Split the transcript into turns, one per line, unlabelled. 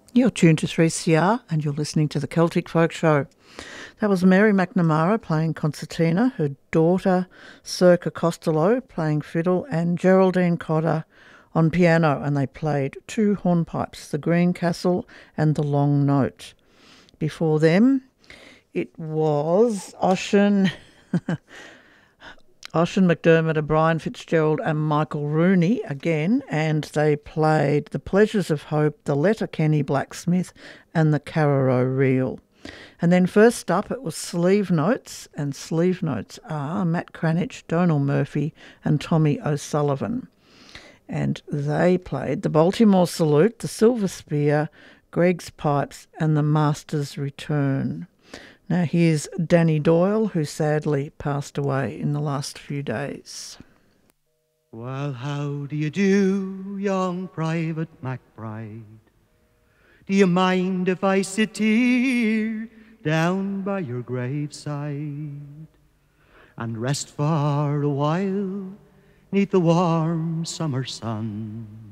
You're tuned to 3CR and you're listening to the Celtic Folk Show. That was Mary McNamara playing concertina, her daughter Circa Costello playing fiddle, and Geraldine Cotter on piano, and they played two hornpipes, the Greencastle and the Long Note. Before them, it was Ossian McDermott, O'Brien Fitzgerald and Michael Rooney again, and they played The Pleasures of Hope, the Letterkenny Blacksmith and the Carrow Reel. And then first up it was Sleeve Notes, and Sleeve Notes are Matt Cranich, Donal Murphy and Tommy O'Sullivan. And they played the Baltimore Salute, the Silver Spear, Greg's Pipes and the Master's Return. Now here's Danny Doyle, who sadly passed away in the last few days.
Well, how do you do, young Private McBride? Do you mind if I sit here down by your graveside and rest for a while 'neath the warm summer sun?